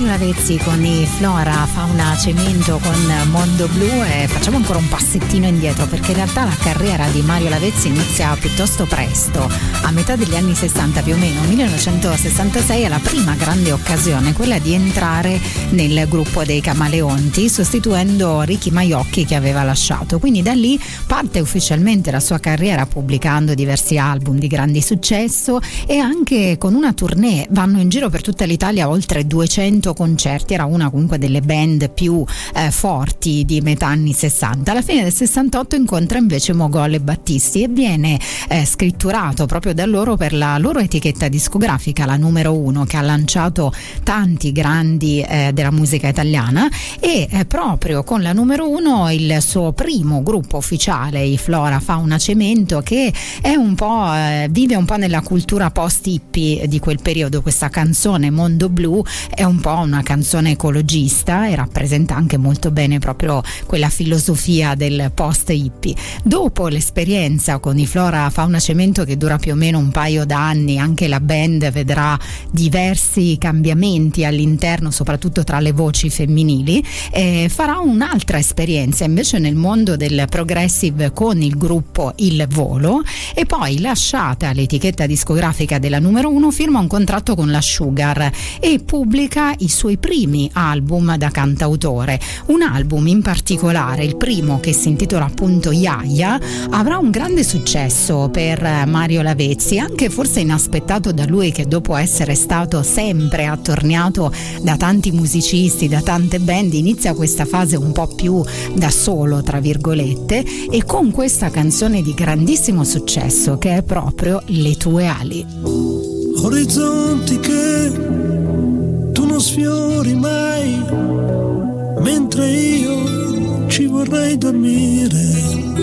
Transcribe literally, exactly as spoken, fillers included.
Mario Lavezzi con i Flora Fauna Cemento con Mondo Blu, e facciamo ancora un passettino indietro perché in realtà la carriera di Mario Lavezzi inizia piuttosto presto, a metà degli anni sessanta più o meno, millenovecentosessantasei è la prima grande occasione, quella di entrare nel gruppo dei Camaleonti sostituendo Ricky Maiocchi che aveva lasciato, quindi da lì parte ufficialmente la sua carriera pubblicando diversi album di grande successo e anche con una tournée, vanno in giro per tutta l'Italia oltre duecento concerti, era una comunque delle band più eh, forti di metà anni sessanta. Alla fine del sessantotto incontra invece Mogol e Battisti e viene eh, scritturato proprio da loro per la loro etichetta discografica, la numero uno, che ha lanciato tanti grandi eh, della musica italiana, e eh, proprio con la numero uno il suo primo gruppo ufficiale, i Flora Fauna Cemento, che è un po' eh, vive un po' nella cultura post hippie di quel periodo. Questa canzone Mondo Blu è un po' una canzone ecologista e rappresenta anche molto bene proprio quella filosofia del post hippie. Dopo l'esperienza con i Flora Fauna Cemento, che dura più o meno un paio d'anni, anche la band vedrà diversi cambiamenti all'interno, soprattutto tra le voci femminili, e farà un'altra esperienza invece nel mondo del progressive con il gruppo Il Volo, e poi, lasciata l'etichetta discografica della numero uno, firma un contratto con la Sugar e pubblica i suoi primi album da cantautore. Un album in particolare, il primo, che si intitola appunto Yaya, avrà un grande successo per Mario Lavezzi, anche forse inaspettato da lui, che dopo essere stato sempre attorniato da tanti musicisti, da tante band, inizia questa fase un po' più da solo tra virgolette, e con questa canzone di grandissimo successo che è proprio Le tue ali. Orizzonti che tu non sfiori mai, mentre io ci vorrei dormire.